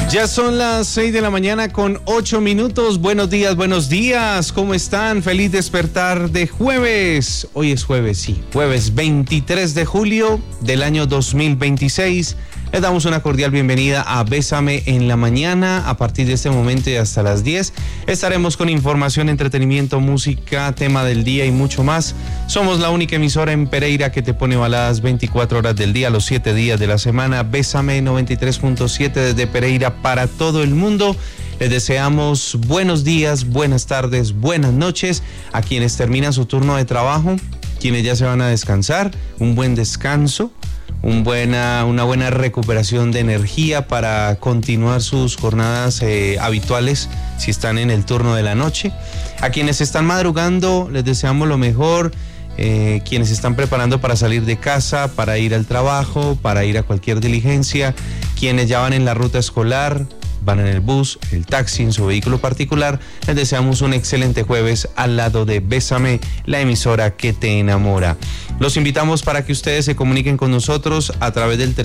Ya son las 6 de la mañana con 8 minutos. Buenos días. ¿Cómo están? Feliz despertar de jueves. Hoy es jueves, sí. Jueves 23 de julio del año 2026. Les damos una cordial bienvenida a Bésame en la Mañana. A partir de este momento y hasta las 10 estaremos con información, entretenimiento, música, tema del día y mucho más. Somos la única emisora en Pereira que te pone baladas 24 horas del día, los 7 días de la semana. Bésame 93.7 desde Pereira para todo el mundo. Les deseamos buenos días, buenas tardes, buenas noches a quienes terminan su turno de trabajo, quienes ya se van a descansar, un buen descanso. Una buena recuperación de energía para continuar sus jornadas habituales si están en el turno de la noche. A quienes están madrugando les deseamos lo mejor, quienes están preparando para salir de casa, para ir al trabajo, para ir a cualquier diligencia, quienes ya van en la ruta escolar, van en el bus, el taxi, en su vehículo particular, les deseamos un excelente jueves al lado de Bésame, la emisora que te enamora. Los invitamos para que ustedes se comuniquen con nosotros a través del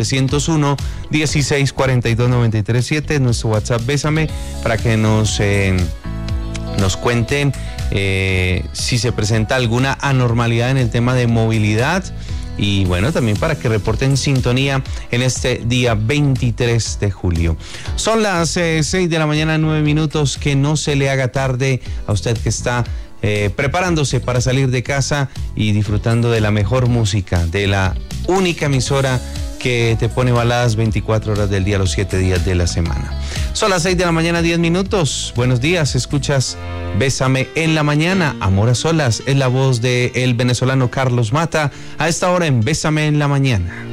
301-1642-937, nuestro WhatsApp Bésame, para que nos cuenten si se presenta alguna anormalidad en el tema de movilidad. Y bueno, también para que reporten sintonía en este día 23 de julio. Son las 6 de la mañana, 9 minutos. Que no se le haga tarde a usted que está preparándose para salir de casa y disfrutando de la mejor música, de la única emisora que te pone baladas 24 horas del día, los 7 días de la semana. Son las 6 de la mañana, 10 minutos. Buenos días, escuchas Bésame en la Mañana. Amor a solas es la voz del venezolano Carlos Mata a esta hora en Bésame en la Mañana.